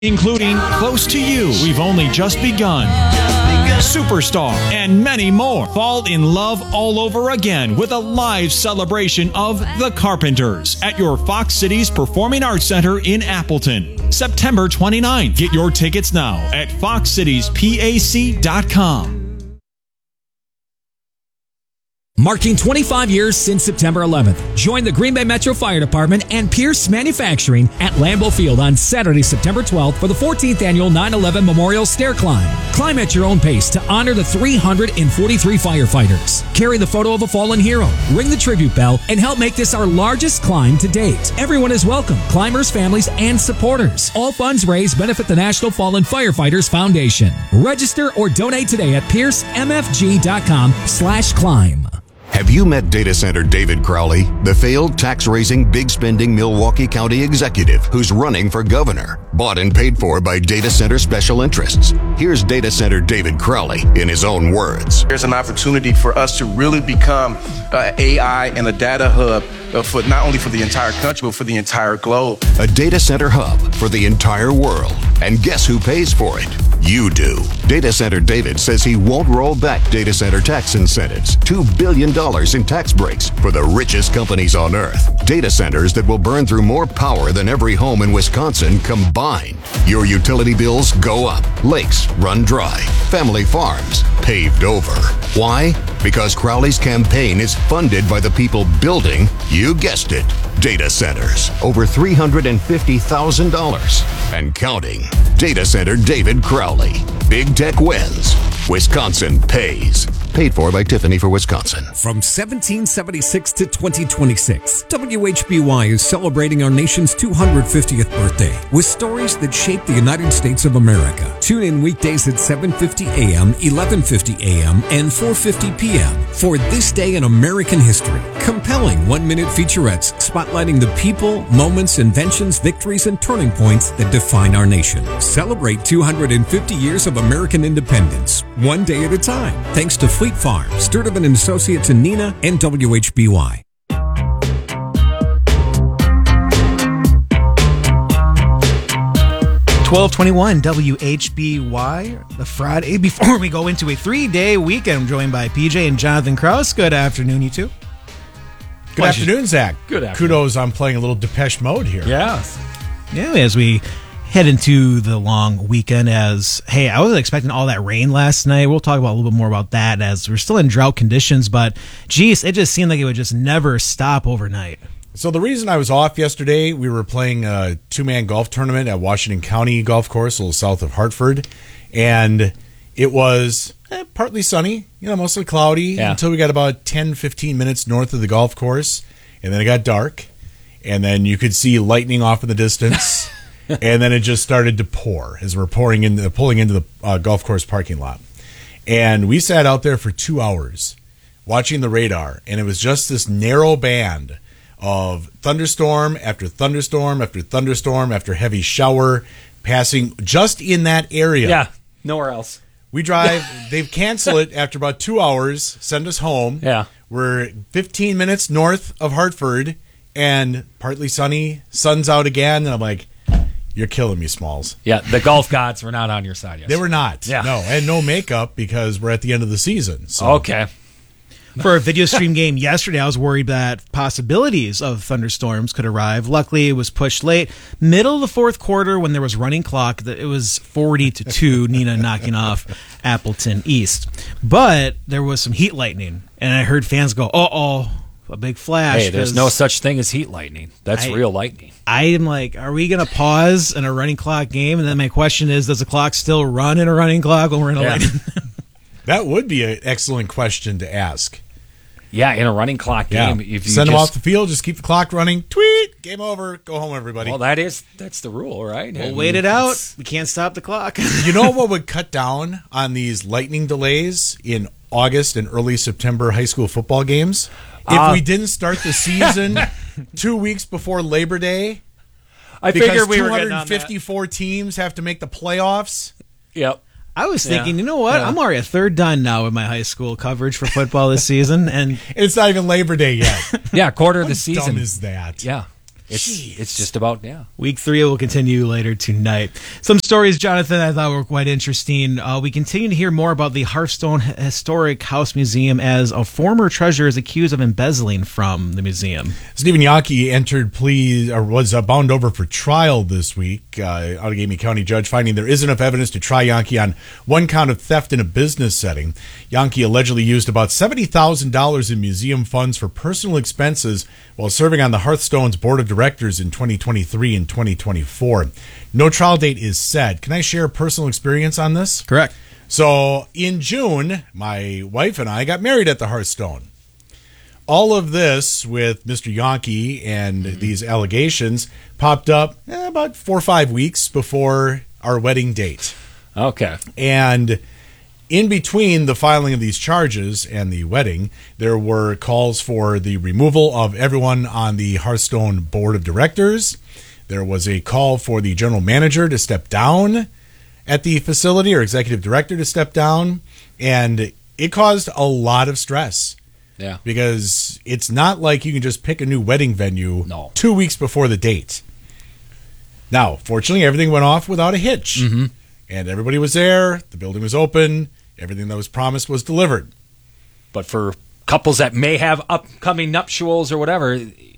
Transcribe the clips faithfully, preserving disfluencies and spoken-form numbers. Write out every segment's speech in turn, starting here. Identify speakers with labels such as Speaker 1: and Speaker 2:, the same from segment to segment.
Speaker 1: Including Close to You, We've Only Just Begun, Superstar, and many more. Fall in love all over again with a live celebration of The Carpenters at your Fox Cities Performing Arts Center in Appleton, September twenty-ninth. Get your tickets now at fox cities pac dot com.
Speaker 2: Marking twenty-five years since September eleventh, join the Green Bay Metro Fire Department and Pierce Manufacturing at Lambeau Field on Saturday, September twelfth for the fourteenth Annual nine eleven Memorial Stair Climb. Climb at your own pace to honor the three hundred forty-three firefighters. Carry the photo of a fallen hero, ring the tribute bell, and help make this our largest climb to date. Everyone is welcome, climbers, families, and supporters. All funds raised benefit the National Fallen Firefighters Foundation. Register or donate today at pierce m f g dot com slash climb.
Speaker 3: Have you met Data Center David Crowley, the failed tax-raising, big-spending Milwaukee County executive who's running for governor? Bought and paid for by Data Center special interests. Here's Data Center David Crowley in his own words.
Speaker 4: There's an opportunity for us to really become uh, A I and a data hub uh, for not only for the entire country, but for the entire globe.
Speaker 3: A data center hub for the entire world. And guess who pays for it? You do. Data Center David says he won't roll back data center tax incentives. two billion dollars in tax breaks for the richest companies on earth. Data centers that will burn through more power than every home in Wisconsin combined. Your utility bills go up. Lakes run dry. Family farms paved over. Why? Because Crowley's campaign is funded by the people building, you guessed it, data centers. Over three hundred fifty thousand dollars and counting. Data Center David Crowley. Big tech wins. Wisconsin pays. Paid for by Tiffany for Wisconsin.
Speaker 5: From seventeen seventy-six to twenty twenty-six, W H B Y is celebrating our nation's two hundred fiftieth birthday with stories that shaped the United States of America. Tune in weekdays at seven fifty a m, eleven fifty a m, and four fifty p m for This Day in American History. Compelling one-minute featurettes spotlighting the people, moments, inventions, victories, and turning points that define our nation. Celebrate two hundred fifty years of American independence, one day at a time. Thanks to Fleet Farm, Sturtevant and Associates in Neenah, and W H B Y.
Speaker 6: twelve twenty-one W H B Y, the Friday before we go into a three-day weekend. I'm joined by P J and Jonathan Krause. Good afternoon, you two.
Speaker 7: Good Pleasure. afternoon, Zach.
Speaker 8: Good afternoon.
Speaker 7: Kudos on playing a little Depeche Mode here.
Speaker 8: Yeah.
Speaker 6: Yeah, as we head into the long weekend, as, hey, I wasn't expecting all that rain last night. We'll talk about a little bit more about that as we're still in drought conditions, but geez, it just seemed like it would just never stop overnight.
Speaker 7: So the reason I was off yesterday, we were playing a two-man golf tournament at Washington County Golf Course, a little south of Hartford, and it was eh, partly sunny, you know, mostly cloudy, yeah. until we got about ten, fifteen minutes north of the golf course, and then it got dark, and then you could see lightning off in the distance, and then it just started to pour as we're pouring in, the, pulling into the uh, golf course parking lot. And we sat out there for two hours watching the radar, and it was just this narrow band of thunderstorm after thunderstorm after thunderstorm after heavy shower passing just in that area.
Speaker 8: Yeah, nowhere else.
Speaker 7: We drive, they've canceled it after about two hours, send us home.
Speaker 8: Yeah.
Speaker 7: We're fifteen minutes north of Hartford and partly sunny, sun's out again, and I'm like, you're killing me, Smalls.
Speaker 8: Yeah, the golf gods were not on your side yesterday.
Speaker 7: They were not.
Speaker 8: Yeah.
Speaker 7: No, and no makeup because we're at the end of the season. So.
Speaker 8: Okay.
Speaker 6: For a video stream game yesterday, I was worried that possibilities of thunderstorms could arrive. Luckily, it was pushed late. Middle of the fourth quarter, when there was running clock, it was forty to two, Neenah knocking off Appleton East. But there was some heat lightning, and I heard fans go, uh-oh, a big flash.
Speaker 8: Hey, there's no such thing as heat lightning. That's
Speaker 6: I,
Speaker 8: real lightning.
Speaker 6: I am like, are we going to pause in a running clock game? And then my question is, does the clock still run in a running clock when we're in a
Speaker 8: yeah.
Speaker 6: lightning?
Speaker 7: That would be an excellent question to ask.
Speaker 8: Yeah, in a running clock game.
Speaker 7: Yeah.
Speaker 8: If you
Speaker 7: Send
Speaker 8: just,
Speaker 7: them off the field, just keep the clock running. Tweet, game over, go home, everybody.
Speaker 8: Well, that is that's the rule, right?
Speaker 6: We'll
Speaker 8: I mean,
Speaker 6: wait it out. We can't stop the clock.
Speaker 7: You know what would cut down on these lightning delays in August and early September high school football games? If
Speaker 8: uh,
Speaker 7: we didn't start the season two weeks before Labor Day,
Speaker 8: I figured we were getting on that.
Speaker 7: two hundred fifty-four teams have to make the playoffs.
Speaker 8: Yep.
Speaker 6: I was thinking,
Speaker 8: yeah.
Speaker 6: you know what?
Speaker 8: Yeah.
Speaker 6: I'm already a third done now with my high school coverage for football this season, and
Speaker 7: it's not even Labor Day yet.
Speaker 8: Yeah, quarter of
Speaker 7: How
Speaker 8: the season.
Speaker 7: Dumb is that?
Speaker 8: Yeah. It's
Speaker 6: Jeez.
Speaker 8: it's just about yeah.
Speaker 6: Week three will continue later tonight. Some stories, Jonathan, I thought were quite interesting. Uh, we continue to hear more about the Hearthstone Historic House Museum as a former treasurer is accused of embezzling from the museum.
Speaker 7: Stephen Yonke entered plea or was uh, bound over for trial this week. Uh, Outagamie County judge finding there is enough evidence to try Yonke on one count of theft in a business setting. Yonke allegedly used about seventy thousand dollars in museum funds for personal expenses while serving on the Hearthstone's board of directors in twenty twenty-three and twenty twenty-four. No trial date is set. Can I share personal experience on this?
Speaker 6: Correct.
Speaker 7: So in June, my wife and I got married at the Hearthstone. All of this with Mister Yonke and mm-hmm. these allegations popped up eh, about four or five weeks before our wedding date.
Speaker 8: Okay.
Speaker 7: And in between the filing of these charges and the wedding, there were calls for the removal of everyone on the Hearthstone board of directors. There was a call for the general manager to step down at the facility, or executive director to step down. And it caused a lot of stress.
Speaker 8: Yeah.
Speaker 7: Because it's not like you can just pick a new wedding venue
Speaker 8: no.
Speaker 7: two weeks before the date. Now, fortunately, everything went off without a hitch.
Speaker 8: Mm-hmm.
Speaker 7: And everybody was there. The building was open. Everything that was promised was delivered.
Speaker 8: But for couples that may have upcoming nuptials or whatever,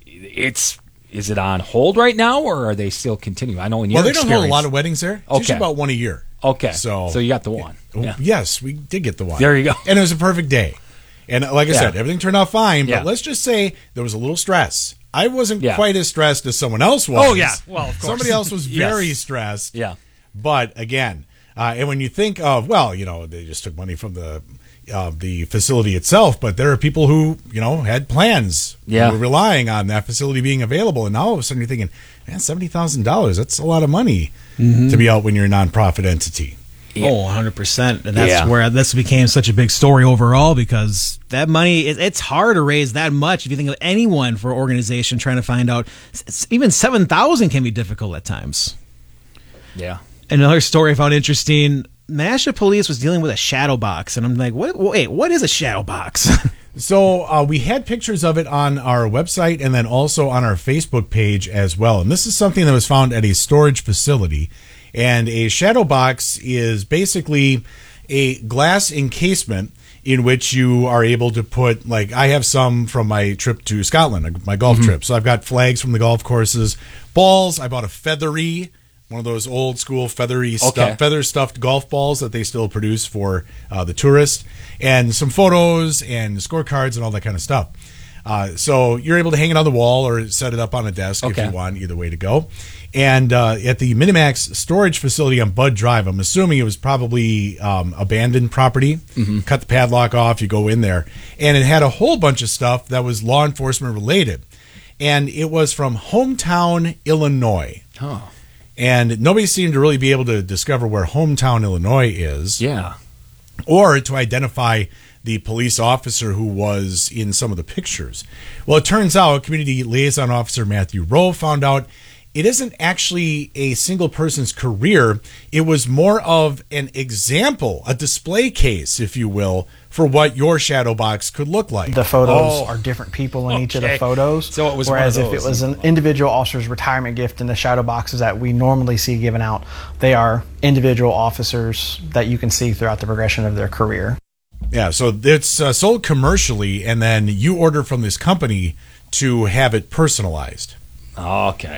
Speaker 8: it's is it on hold right now, or are they still continuing? I know in your
Speaker 7: well, they
Speaker 8: experience,
Speaker 7: don't hold a lot of weddings there. It's
Speaker 8: okay.
Speaker 7: usually about one a year.
Speaker 8: Okay,
Speaker 7: so
Speaker 8: so you got the one. Yeah.
Speaker 7: Yes, we did get the one.
Speaker 8: There you go.
Speaker 7: And it was a perfect day. And like I
Speaker 8: yeah.
Speaker 7: said, everything turned out fine. But
Speaker 8: yeah.
Speaker 7: let's just say there was a little stress. I wasn't
Speaker 8: yeah.
Speaker 7: quite as stressed as someone else was.
Speaker 8: Oh yeah, well, of course.
Speaker 7: Somebody else was very
Speaker 8: yes.
Speaker 7: stressed.
Speaker 8: Yeah,
Speaker 7: but again. Uh, and when you think of, well, you know, they just took money from the uh, the facility itself, but there are people who, you know, had plans.
Speaker 8: Yeah.
Speaker 7: Who were relying on that facility being available. And now all of a sudden you're thinking, man, seventy thousand dollars, that's a lot of money mm-hmm. to be out when you're a nonprofit entity.
Speaker 6: Yeah. Oh, one hundred percent. And that's
Speaker 8: yeah.
Speaker 6: where this became such a big story overall, because that money, it, it's hard to raise that much. If you think of anyone for an organization trying to find out, even seven thousand can be difficult at times.
Speaker 8: Yeah.
Speaker 6: Another story I found interesting, Menasha Police was dealing with a shadow box. And I'm like, what? wait, what is a shadow box?
Speaker 7: So uh, we had pictures of it on our website and then also on our Facebook page as well. And this is something that was found at a storage facility. And a shadow box is basically a glass encasement in which you are able to put, like, I have some from my trip to Scotland, my golf mm-hmm. trip. So I've got flags from the golf courses, balls. I bought a feathery, one of those old school feathery
Speaker 8: okay.
Speaker 7: stuff, feather stuffed golf balls that they still produce for uh, the tourists, and some photos and scorecards and all that kind of stuff. Uh, so you're able to hang it on the wall or set it up on a desk
Speaker 8: okay.
Speaker 7: if you want, either way to go. And uh, at the Minimax storage facility on Bud Drive, I'm assuming it was probably um, abandoned property. Mm-hmm. Cut the padlock off, you go in there. And it had a whole bunch of stuff that was law enforcement related. And it was from Hometown, Illinois.
Speaker 8: Oh.
Speaker 7: And nobody seemed to really be able to discover where Hometown, Illinois is.
Speaker 8: Yeah.
Speaker 7: Or to identify the police officer who was in some of the pictures. Well, it turns out Community Liaison Officer Matthew Rowe found out it isn't actually a single person's career. It was more of an example, a display case, if you will, for what your shadow box could look like.
Speaker 9: The photos
Speaker 8: Oh.
Speaker 9: are different people in
Speaker 8: Okay.
Speaker 9: each of the photos.
Speaker 8: So it was
Speaker 9: whereas
Speaker 8: one of
Speaker 9: if it
Speaker 8: those.
Speaker 9: was an individual officer's retirement gift in the shadow boxes that we normally see given out, they are individual officers that you can see throughout the progression of their career.
Speaker 7: Yeah, so it's uh, sold commercially, and then you order from this company to have it personalized.
Speaker 8: Okay.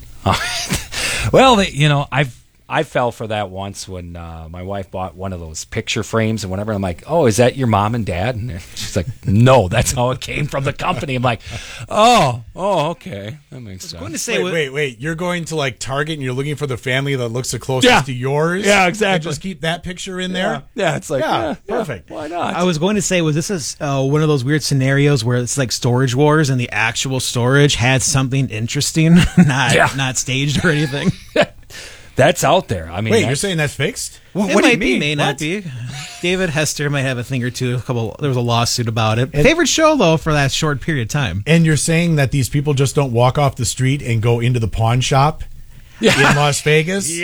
Speaker 8: Well, they, you know, I've I fell for that once when uh, my wife bought one of those picture frames and whatever. I'm like, oh, is that your mom and dad? And she's like, no, that's how it came from the company. I'm like, oh, oh, okay, that makes sense.
Speaker 6: I was going to say,
Speaker 7: Wait,
Speaker 6: what-
Speaker 7: wait, wait. You're going to like Target and you're looking for the family that looks the closest
Speaker 8: Yeah.
Speaker 7: to yours?
Speaker 8: Yeah,
Speaker 7: And
Speaker 8: exactly.
Speaker 7: just keep that picture in there?
Speaker 8: Yeah, it's like,
Speaker 7: Yeah,
Speaker 8: yeah,
Speaker 7: perfect.
Speaker 8: yeah, why not?
Speaker 6: I was going to say, was this a, uh, one of those weird scenarios where it's like Storage Wars and the actual storage had something interesting, not
Speaker 8: Yeah.
Speaker 6: not staged or anything?
Speaker 8: That's out there. I mean,
Speaker 7: Wait,
Speaker 8: that's-
Speaker 7: you're saying that's fixed?
Speaker 8: Well,
Speaker 6: It
Speaker 8: what do
Speaker 6: might
Speaker 8: you
Speaker 6: be,
Speaker 8: mean?
Speaker 6: may
Speaker 8: What?
Speaker 6: not be. David Hester might have a thing or two. A couple. There was a lawsuit about it. Favorite show though for that short period of time.
Speaker 7: And you're saying that these people just don't walk off the street and go into the pawn shop
Speaker 8: Yeah.
Speaker 7: in Las Vegas?
Speaker 8: Yeah.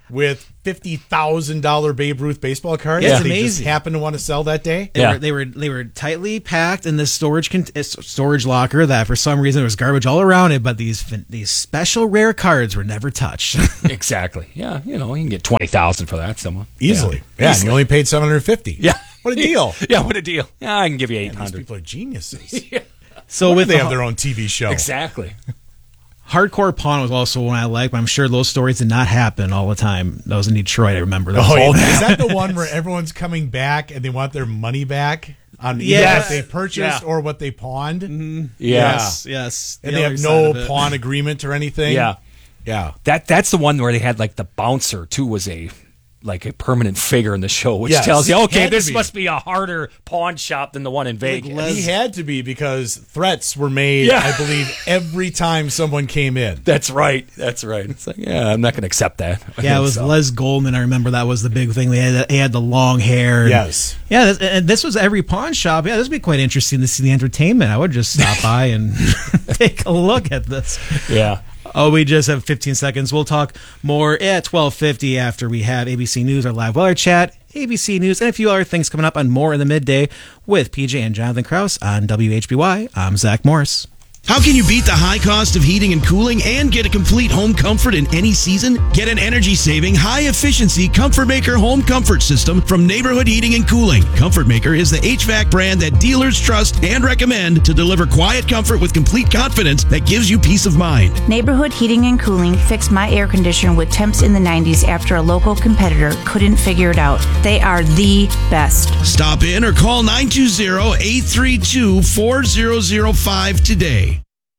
Speaker 7: with fifty thousand dollars Babe Ruth baseball cards.
Speaker 6: Yeah.
Speaker 7: That they
Speaker 6: Amazing.
Speaker 7: just happened to want to sell that day.
Speaker 6: They,
Speaker 8: Yeah.
Speaker 6: were, they were they were tightly packed in this storage con- uh, storage locker that for some reason there was garbage all around it, but these these special rare cards were never touched.
Speaker 8: Exactly. Yeah, you know, you can get twenty thousand for that somewhere.
Speaker 7: Easily. Yeah, and you only paid seven hundred fifty dollars.
Speaker 8: Yeah.
Speaker 7: What a deal.
Speaker 8: Yeah, what a deal. Yeah, I can give you eight
Speaker 7: These
Speaker 8: hundred.
Speaker 7: people are geniuses.
Speaker 6: So
Speaker 7: Why
Speaker 6: with
Speaker 7: do they
Speaker 6: the
Speaker 7: have their own T V show.
Speaker 8: Exactly.
Speaker 6: Hardcore Pawn was also one I liked, but I'm sure those stories did not happen all the time. That was in Detroit, I remember. That was
Speaker 7: Oh,
Speaker 6: all
Speaker 7: yeah. Is that the one where everyone's coming back and they want their money back on either
Speaker 6: Yes.
Speaker 7: what they purchased
Speaker 8: Yeah.
Speaker 7: or what they pawned? Mm-hmm.
Speaker 6: Yes, yes.
Speaker 7: And
Speaker 6: The
Speaker 7: they
Speaker 6: other
Speaker 7: have
Speaker 6: side
Speaker 7: no
Speaker 6: of it.
Speaker 7: pawn agreement or anything?
Speaker 8: Yeah.
Speaker 7: Yeah.
Speaker 8: That that's the one where they had like the bouncer too was a like a permanent figure in the show, which
Speaker 7: Yes.
Speaker 8: tells you, okay,
Speaker 7: Had to
Speaker 8: this
Speaker 7: be.
Speaker 8: must be a harder pawn shop than the one in Vegas.
Speaker 7: He had to be because threats were made,
Speaker 8: Yeah.
Speaker 7: I believe, every time someone came in.
Speaker 8: That's right. That's right. It's like, yeah, I'm not going to accept that.
Speaker 6: Yeah, it was
Speaker 8: So-
Speaker 6: Les Goldman. I remember that was the big thing. They had he had the long hair. and-
Speaker 7: Yes.
Speaker 6: Yeah, this, and this was every pawn shop. Yeah, this would be quite interesting to see the entertainment. I would just stop by and take a look at this.
Speaker 8: Yeah.
Speaker 6: Oh, we just have fifteen seconds. We'll talk more at twelve fifty after we have A B C News, our live weather chat, A B C News, and a few other things coming up on More in the Midday with P J and Jonathan Krause on W H B Y. I'm Zach Morris.
Speaker 10: How can you beat the high cost of heating and cooling and get a complete home comfort in any season? Get an energy-saving, high-efficiency Comfort Maker home comfort system from Neighborhood Heating and Cooling. Comfort Maker is the H V A C brand that dealers trust and recommend to deliver quiet comfort with complete confidence that gives you peace of mind.
Speaker 11: Neighborhood Heating and Cooling fixed my air conditioner with temps in the nineties after a local competitor couldn't figure it out. They are the best.
Speaker 10: Stop in or call nine two zero, eight three two, four zero zero five today.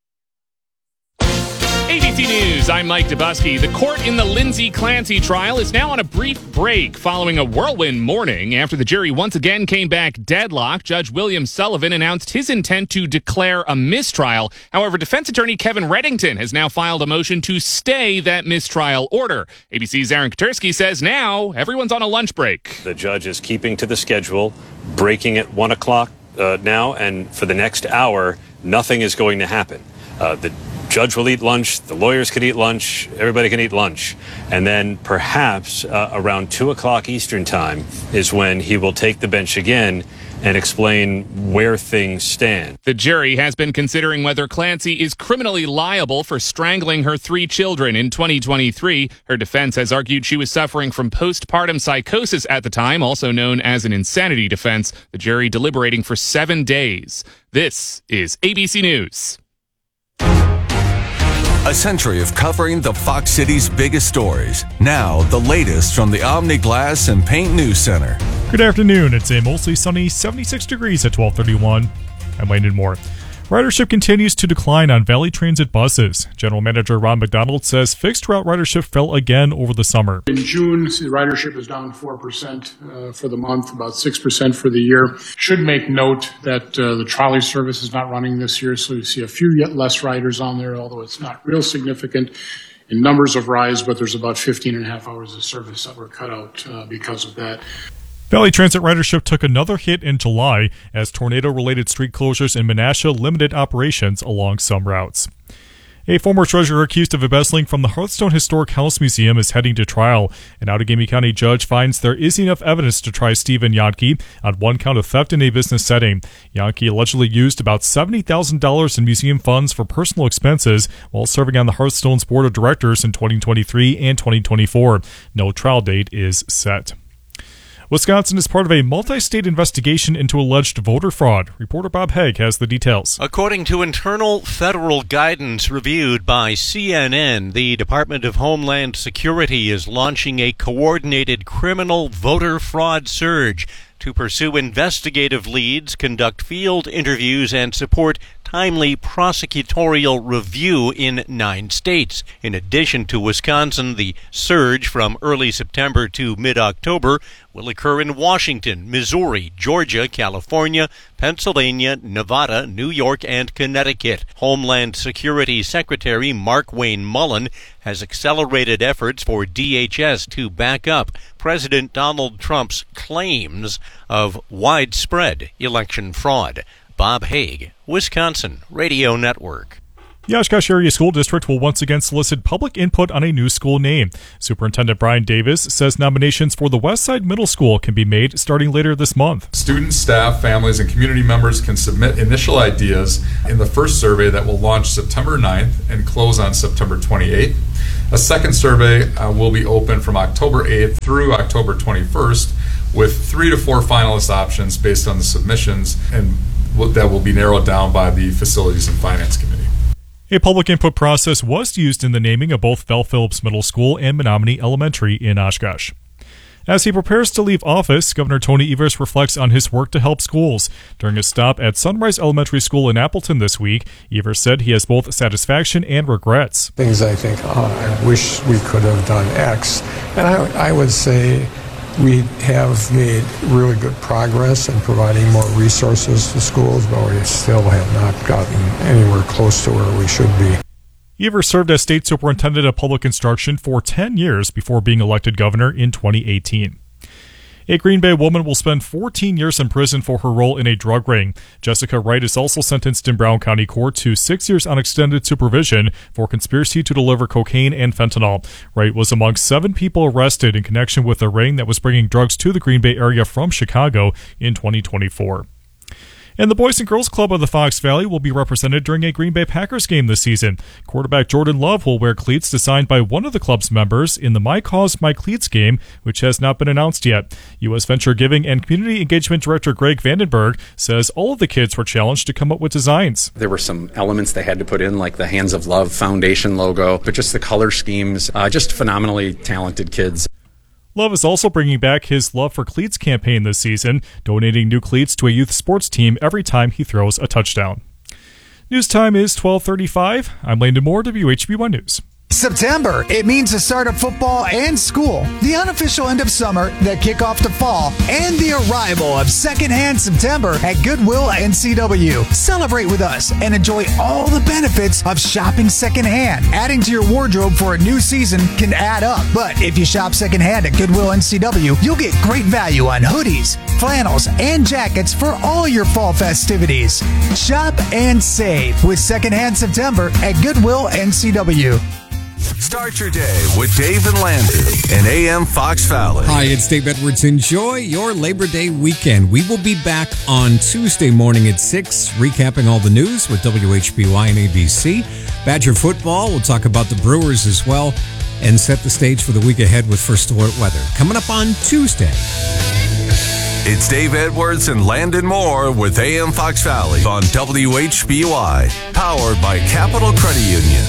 Speaker 12: A B C News, I'm Mike Dubusky. The court in the Lindsay Clancy trial is now on a brief break following a whirlwind morning. After the jury once again came back deadlocked, Judge William Sullivan announced his intent to declare a mistrial. However, defense attorney Kevin Reddington has now filed a motion to stay that mistrial order. A B C's Aaron Katersky says now everyone's on a lunch break.
Speaker 13: The judge is keeping to the schedule, breaking at one o'clock uh, now, and for the next hour, nothing is going to happen. Uh, the judge will eat lunch, the lawyers can eat lunch, everybody can eat lunch. And then perhaps uh, around two o'clock Eastern time is when he will take the bench again and explain where things stand.
Speaker 12: The jury has been considering whether Clancy is criminally liable for strangling her three children in twenty twenty-three. Her defense has argued she was suffering from postpartum psychosis at the time, also known as an insanity defense. The jury deliberating for seven days. This is A B C News.
Speaker 14: A century of covering the Fox City's biggest stories. Now, the latest from the Omni Glass and Paint News Center.
Speaker 15: Good afternoon. It's a mostly sunny seventy-six degrees at twelve thirty-one. I'm Landon Moore. Ridership continues to decline on Valley Transit buses. General Manager Ron McDonald says fixed route ridership fell again over the summer.
Speaker 16: In June, ridership is down four percent uh, for the month, about six percent for the year. Should make note that uh, the trolley service is not running this year, so you see a few yet less riders on there, although it's not real significant in numbers of rides, but there's about fifteen and a half hours of service that were cut out uh, because of that.
Speaker 15: Valley Transit ridership took another hit in July as tornado-related street closures in Menasha limited operations along some routes. A former treasurer accused of embezzling from the Hearthstone Historic House Museum is heading to trial. An Outagamie County judge finds there is enough evidence to try Stephen Yankee on one count of theft in a business setting. Yankee allegedly used about seventy thousand dollars in museum funds for personal expenses while serving on the Hearthstone's board of directors in twenty twenty-three and twenty twenty-four. No trial date is set. Wisconsin is part of a multi-state investigation into alleged voter fraud. Reporter Bob Haig has the details.
Speaker 17: According to internal federal guidance reviewed by C N N, the Department of Homeland Security is launching a coordinated criminal voter fraud surge to pursue investigative leads, conduct field interviews, and support timely prosecutorial review in nine states. In addition to Wisconsin, the surge from early September to mid-October will occur in Washington, Missouri, Georgia, California, Pennsylvania, Nevada, New York, and Connecticut. Homeland Security Secretary Mark Wayne Mullen has accelerated efforts for D H S to back up President Donald Trump's claims of widespread election fraud. Bob Haig, Wisconsin Radio Network.
Speaker 15: The Oshkosh Area School District will once again solicit public input on a new school name. Superintendent Brian Davis says nominations for the Westside Middle School can be made starting later this month.
Speaker 18: Students, staff, families, and community members can submit initial ideas in the first survey that will launch September ninth and close on September twenty-eighth. A second survey uh, will be open from October eighth through October twenty-first with three to four finalist options based on the submissions, and that will be narrowed down by the Facilities and Finance Committee.
Speaker 15: A public input process was used in the naming of both Val Phillips Middle School and Menominee Elementary in Oshkosh. As he prepares to leave office, Governor Tony Evers reflects on his work to help schools. During a stop at Sunrise Elementary School in Appleton this week, Evers said he has both satisfaction and regrets.
Speaker 19: Things I think, oh, I wish we could have done X. And I, I would say we have made really good progress in providing more resources to schools, but we still have not gotten anywhere close to where we should be.
Speaker 15: Evers served as state superintendent of public instruction for ten years before being elected governor in twenty eighteen. A Green Bay woman will spend fourteen years in prison for her role in a drug ring. Jessica Wright is also sentenced in Brown County Court to six years on extended supervision for conspiracy to deliver cocaine and fentanyl. Wright was among seven people arrested in connection with a ring that was bringing drugs to the Green Bay area from Chicago in twenty twenty-four. And the Boys and Girls Club of the Fox Valley will be represented during a Green Bay Packers game this season. Quarterback Jordan Love will wear cleats designed by one of the club's members in the My Cause, My Cleats game, which has not been announced yet. U S Venture Giving and Community Engagement Director Greg Vandenberg says all of the kids were challenged to come up with designs.
Speaker 20: There were some elements they had to put in, like the Hands of Love Foundation logo, but just the color schemes, uh, just phenomenally talented kids.
Speaker 15: Love is also bringing back his Love for Cleats campaign this season, donating new cleats to a youth sports team every time he throws a touchdown. News time is twelve thirty-five. I'm Landon Moore, W H B one News.
Speaker 21: September, it means the start of football and school, the unofficial end of summer, the kickoff to fall, and the arrival of Secondhand September at Goodwill N C W. Celebrate with us and enjoy all the benefits of shopping secondhand. Adding to your wardrobe for a new season can add up, but if you shop secondhand at Goodwill N C W, you'll get great value on hoodies, flannels, and jackets for all your fall festivities. Shop and save with Secondhand September at Goodwill N C W.
Speaker 14: Start your day with Dave and Landon in A M Fox Valley.
Speaker 5: Hi, it's Dave Edwards. Enjoy your Labor Day weekend. We will be back on Tuesday morning at six, recapping all the news with W H B Y and A B C. Badger football, we'll talk about the Brewers as well, and set the stage for the week ahead with First Alert Weather. Coming up on Tuesday.
Speaker 14: It's Dave Edwards and Landon Moore with A M Fox Valley on W H B Y, powered by Capital Credit Union.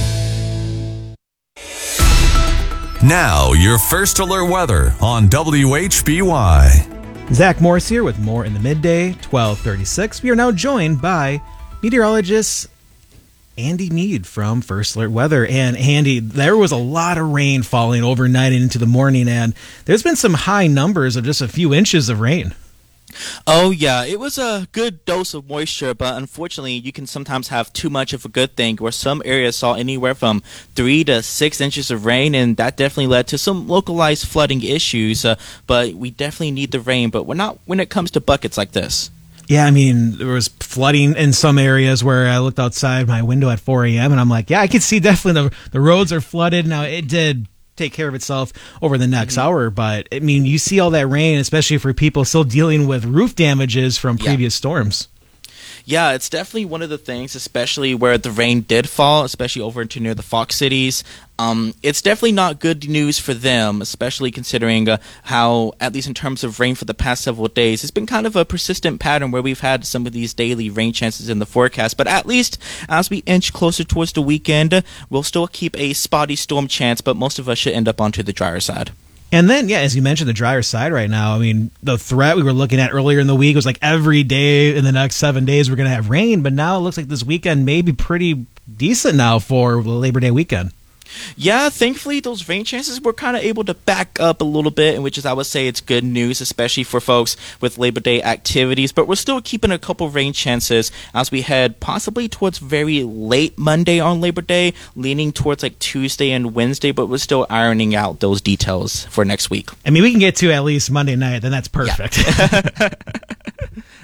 Speaker 14: Now, your First Alert Weather on W H B Y.
Speaker 6: Zach Morris here with more in the midday, twelve thirty-six. We are now joined by meteorologist Andy Mead from First Alert Weather. And Andy, there was a lot of rain falling overnight and into the morning, and there's been some high numbers of just a few inches of rain.
Speaker 22: Oh, yeah. It was a good dose of moisture, but unfortunately, you can sometimes have too much of a good thing, where some areas saw anywhere from three to six inches of rain, and that definitely led to some localized flooding issues. Uh, but we definitely need the rain, but we're not when it comes to buckets like this.
Speaker 6: Yeah, I mean, there was flooding in some areas where I looked outside my window at four a.m., and I'm like, yeah, I can see definitely the, the roads are flooded. Now, it did take care of itself over the next mm-hmm. hour, but I mean, you see all that rain, especially for people still dealing with roof damages from
Speaker 22: yeah.
Speaker 6: previous storms.
Speaker 22: Yeah, it's definitely one of the things, especially where the rain did fall, especially over into near the Fox cities. Um, it's definitely not good news for them, especially considering uh, how, at least in terms of rain for the past several days, it's been kind of a persistent pattern where we've had some of these daily rain chances in the forecast. But at least as we inch closer towards the weekend, we'll still keep a spotty storm chance, but most of us should end up onto the drier side.
Speaker 6: And then, yeah, as you mentioned, the drier side right now, I mean, the threat we were looking at earlier in the week was like every day in the next seven days we're going to have rain, but now it looks like this weekend may be pretty decent now for the Labor Day weekend.
Speaker 22: Yeah, thankfully those rain chances were kind of able to back up a little bit, which is, I would say, it's good news, especially for folks with Labor Day activities. But we're still keeping a couple rain chances as we head possibly towards very late Monday on Labor Day, leaning towards like Tuesday and Wednesday, but we're still ironing out those details for next week.
Speaker 6: I mean, we can get to at least Monday night, then that's perfect.
Speaker 22: Yeah.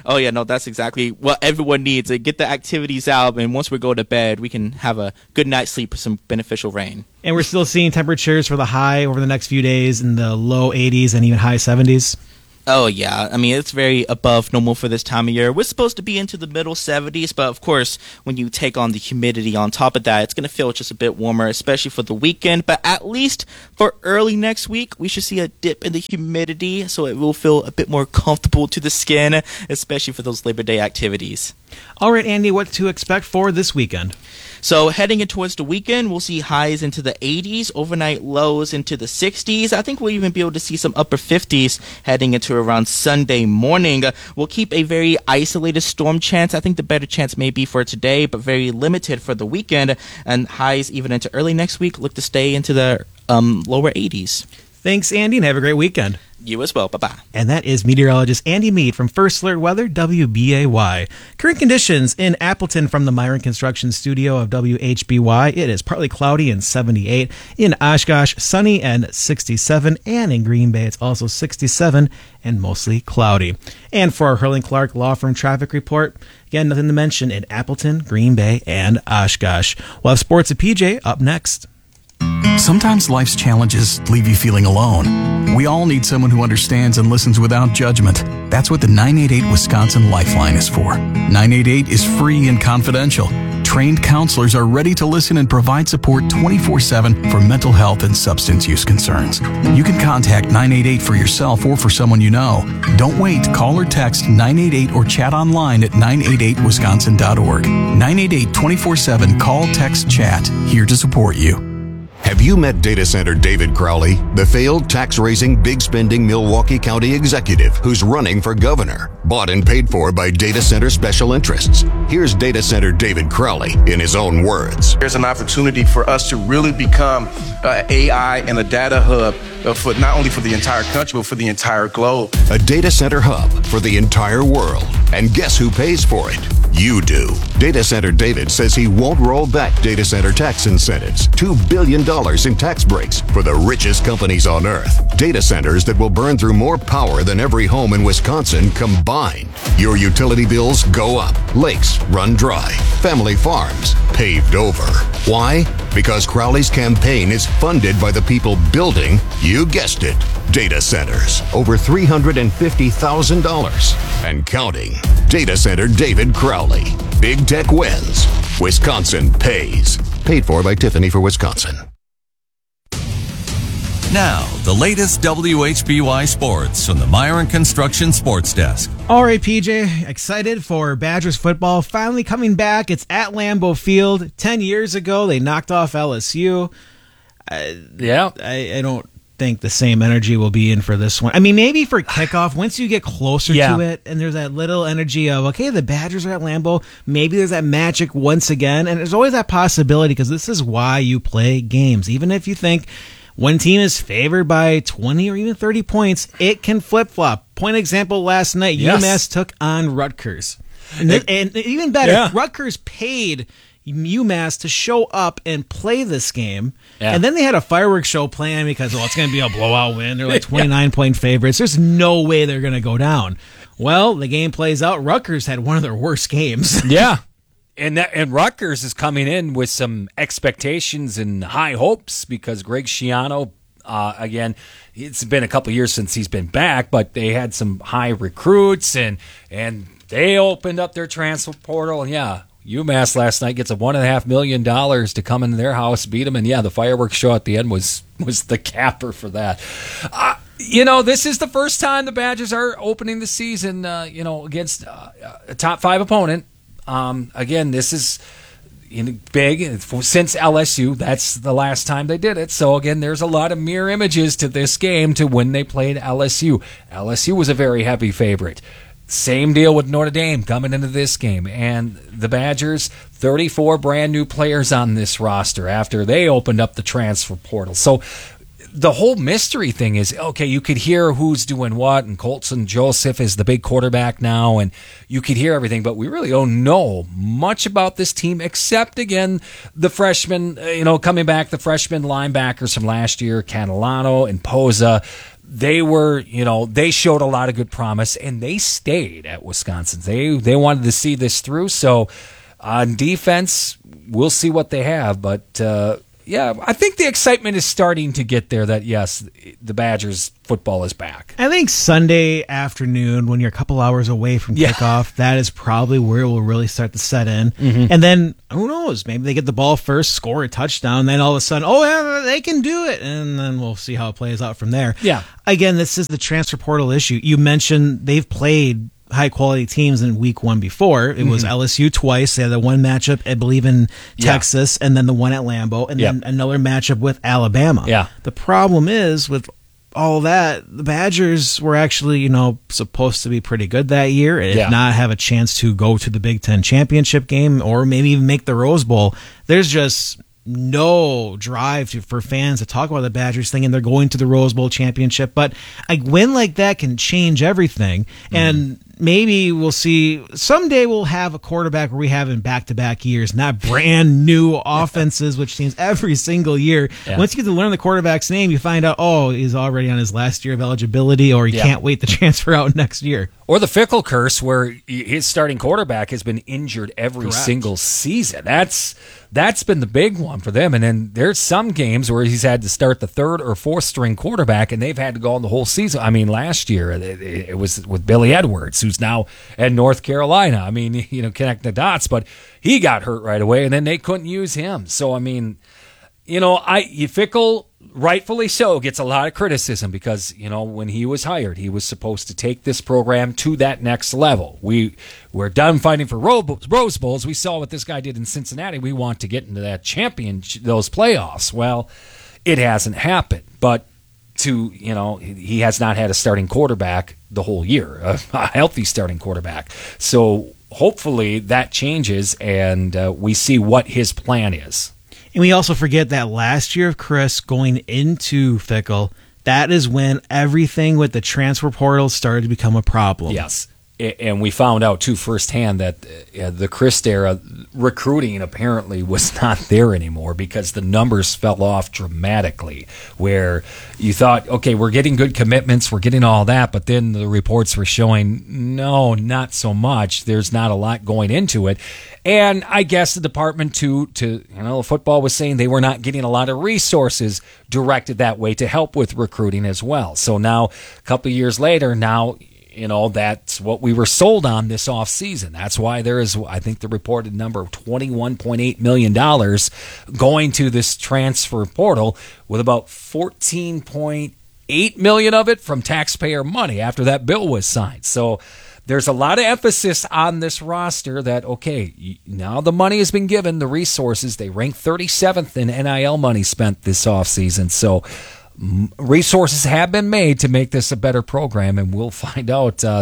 Speaker 22: Oh yeah, no, that's exactly what everyone needs. To get the activities out, and once we go to bed, we can have a good night's sleep with some beneficial rain.
Speaker 6: And we're still seeing temperatures for the high over the next few days in the low eighties and even high seventies.
Speaker 22: Oh, yeah. I mean, it's very above normal for this time of year. We're supposed to be into the middle seventies, but of course, when you take on the humidity on top of that, it's going to feel just a bit warmer, especially for the weekend. But at least for early next week, we should see a dip in the humidity, so it will feel a bit more comfortable to the skin, especially for those Labor Day activities.
Speaker 6: All right, Andy, what to expect for this weekend?
Speaker 22: So heading in towards the weekend, we'll see highs into the eighties, overnight lows into the sixties. I think we'll even be able to see some upper fifties heading into around Sunday morning. Uh, we'll keep a very isolated storm chance. I think the better chance may be for today, but very limited for the weekend. And highs even into early next week look to stay into the um, lower eighties.
Speaker 6: Thanks, Andy, and have a great weekend.
Speaker 22: You as well. Bye-bye.
Speaker 6: And that is meteorologist Andy Mead from First Alert Weather, W B A Y. Current conditions in Appleton from the Myron Construction Studio of W H B Y. It is partly cloudy and seventy-eight. In Oshkosh, sunny and sixty-seven. And in Green Bay, it's also sixty-seven and mostly cloudy. And for our Hurling Clark Law Firm traffic report, again, nothing to mention in Appleton, Green Bay, and Oshkosh. We'll have sports at P J up next.
Speaker 1: Sometimes life's challenges leave you feeling alone. We all need someone who understands and listens without judgment. That's what the nine eight eight Wisconsin Lifeline is for. nine eight eight is free and confidential. Trained counselors are ready to listen and provide support twenty-four seven for mental health and substance use concerns. You can contact nine eight eight for yourself or for someone you know. Don't wait. Call or text nine eight eight or chat online at nine eight eight wisconsin dot org. nine eight eight twenty-four seven call, text, chat. Here to support you.
Speaker 3: Have you met data center David Crowley, the failed tax-raising, big-spending Milwaukee County executive who's running for governor? Bought and paid for by data center special interests. Here's data center David Crowley in his own words.
Speaker 4: There's an opportunity for us to really become uh, A I and a data hub uh, for not only for the entire country, but for the entire globe.
Speaker 3: A data center hub for the entire world. And guess who pays for it? You do. Data Center David says he won't roll back data center tax incentives. two billion dollars in tax breaks for the richest companies on earth. Data centers that will burn through more power than every home in Wisconsin combined. Your utility bills go up. Lakes run dry. Family farms paved over. Why? Because Crowley's campaign is funded by the people building, you guessed it, data centers. Over three hundred fifty thousand dollars and counting. Data Center David Crowley. Big tech wins. Wisconsin pays. Paid for by Tiffany for Wisconsin.
Speaker 14: Now, the latest W H B Y sports from the Myron Construction Sports Desk.
Speaker 6: All right, P J, excited for Badgers football finally coming back. It's at Lambeau Field. Ten years ago, they knocked off L S U. Uh,
Speaker 8: yeah.
Speaker 6: I, I don't think the same energy will be in for this one. I mean, maybe for kickoff, once you get closer
Speaker 8: yeah.
Speaker 6: to it, and there's that little energy of, okay, the Badgers are at Lambeau, maybe there's that magic once again, and there's always that possibility, because this is why you play games. Even if you think one team is favored by twenty or even thirty points, it can flip-flop. Point example, last night,
Speaker 8: yes.
Speaker 6: UMass took on Rutgers. And, it, and even better, yeah. Rutgers paid UMass to show up and play this game, yeah. and then they had a fireworks show planned because, well, it's going to be a blowout win. They're like twenty-nine point favorites. There's no way they're going to go down. Well, the game plays out. Rutgers had one of their worst games.
Speaker 8: Yeah. And that, and Rutgers is coming in with some expectations and high hopes because Greg Schiano, uh, again, it's been a couple years since he's been back, but they had some high recruits, and and they opened up their transfer portal, and yeah, UMass last night gets a one and a half million dollars to come into their house, beat them, and yeah, the fireworks show at the end was was the capper for that. Uh, you know, this is the first time the Badgers are opening the season, uh, you know, against uh, a top five opponent. Um, again, this is in big since L S U. That's the last time they did it. So again, there's a lot of mirror images to this game to when they played L S U. L S U was a very heavy favorite. Same deal with Notre Dame coming into this game. And the Badgers, thirty-four brand new players on this roster after they opened up the transfer portal. So the whole mystery thing is, okay, you could hear who's doing what, and Colson Joseph is the big quarterback now, and you could hear everything, but we really don't know much about this team except, again, the freshmen, you know, coming back, the freshman linebackers from last year, Catalano and Poza. they were, you know, they showed a lot of good promise, and they stayed at Wisconsin. They they wanted to see this through. So on defense, we'll see what they have. But, uh, yeah, I think the excitement is starting to get there that, yes, the Badgers football is back.
Speaker 6: I think Sunday afternoon, when you're a couple hours away from
Speaker 8: Yeah.
Speaker 6: kickoff, that is probably where it will really start to set in.
Speaker 8: Mhm.
Speaker 6: And then, who knows, maybe they get the ball first, score a touchdown, then all of a sudden, oh, yeah, they can do it. And then we'll see how it plays out from there.
Speaker 8: Yeah.
Speaker 6: Again, this is the transfer portal issue. You mentioned they've played high quality teams in week one before. It was
Speaker 8: Mhm.
Speaker 6: L S U twice. They had the one matchup, I believe, in
Speaker 8: Yeah.
Speaker 6: Texas, and then the one at Lambeau, and
Speaker 8: Yep.
Speaker 6: then another matchup with Alabama.
Speaker 8: Yeah.
Speaker 6: The problem is with all that, the Badgers were actually, you know, supposed to be pretty good that year, if
Speaker 8: Yeah.
Speaker 6: not have a chance to go to the Big Ten championship game or maybe even make the Rose Bowl. There's just no drive to, for fans to talk about the Badgers thinking they're going to the Rose Bowl championship. But a win like that can change everything. And maybe we'll see someday we'll have a quarterback where we have in back-to-back years, not brand new offenses, which seems every single year.
Speaker 8: Yeah.
Speaker 6: Once you get to learn the quarterback's name, you find out, oh, he's already on his last year of eligibility, or he
Speaker 8: Yeah.
Speaker 6: can't wait to transfer out next year.
Speaker 8: Or the Fickle curse, where his starting quarterback has been injured every
Speaker 6: Correct.
Speaker 8: single season. That's that's been the big one for them. And then there's some games where he's had to start the third or fourth string quarterback, and they've had to go on the whole season. I mean, last year it, it was with Billy Edwards, who's now at North Carolina. I mean, you know, connect the dots, but he got hurt right away, and then they couldn't use him. So I mean, you know, I Fickle, rightfully so, gets a lot of criticism because, you know, when he was hired, he was supposed to take this program to that next level. We, we're done fighting for Ro- Rose Bowls. We saw what this guy did in Cincinnati. We want to get into that champion, those playoffs. Well, it hasn't happened. But to, you know, he has not had a starting quarterback the whole year, a, a healthy starting quarterback. So hopefully that changes, and uh, we see what his plan is.
Speaker 6: And we also forget that last year of Chris going into Fickle, that is when everything with the transfer portal started to become a problem.
Speaker 8: Yes. And we found out, too, firsthand that uh, the Chris era recruiting apparently was not there anymore because the numbers fell off dramatically, where you thought, okay, we're getting good commitments, we're getting all that, but then the reports were showing, no, not so much. There's not a lot going into it. And I guess the department, too, to, you know, football was saying they were not getting a lot of resources directed that way to help with recruiting as well. So now, a couple of years later, now, you know, that's what we were sold on this offseason. That's why there is, I think, the reported number of twenty-one point eight million dollars going to this transfer portal, with about fourteen point eight million dollars of it from taxpayer money after that bill was signed. So there's a lot of emphasis on this roster that, okay, now the money has been given, the resources. They rank thirty-seventh in N I L money spent this offseason. So resources have been made to make this a better program, and we'll find out uh,